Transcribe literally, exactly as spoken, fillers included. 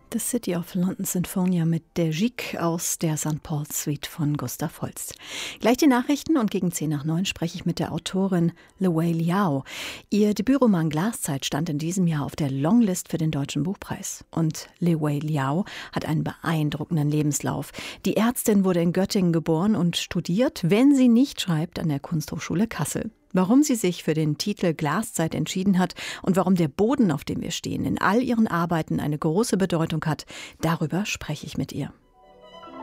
The City of London Sinfonia mit der Gigue aus der Sankt Paul Suite von Gustav Holst. Gleich die Nachrichten und gegen zehn nach neun spreche ich mit der Autorin Li Wei Liao. Ihr Debütroman Glaszeit stand in diesem Jahr auf der Longlist für den Deutschen Buchpreis. Und Li Wei Liao hat einen beeindruckenden Lebenslauf. Die Ärztin wurde in Göttingen geboren und studiert, wenn sie nicht schreibt, an der Kunsthochschule Kassel. Warum sie sich für den Titel Glaszeit entschieden hat und warum der Boden, auf dem wir stehen, in all ihren Arbeiten eine große Bedeutung hat, darüber spreche ich mit ihr.